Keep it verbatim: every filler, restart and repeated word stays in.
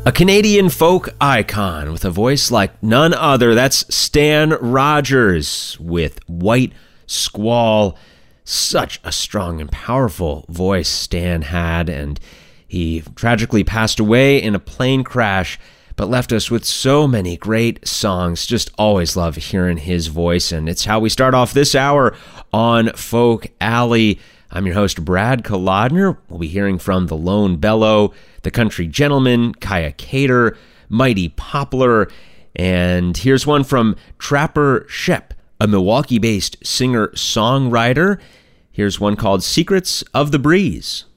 A Canadian folk icon with a voice like none other. That's Stan Rogers with White Squall. Such a strong and powerful voice Stan had, and he tragically passed away in a plane crash, but left us with so many great songs. Just always love hearing his voice, and it's how we start off this hour on Folk Alley. I'm your host, Brad Kolodner. We'll be hearing from The Lone Bellow, The Country Gentlemen, Kaya Cater, Mighty Poplar, and here's one from Trapper Shep, a Milwaukee-based singer-songwriter. Here's one called Secrets of the Breeze.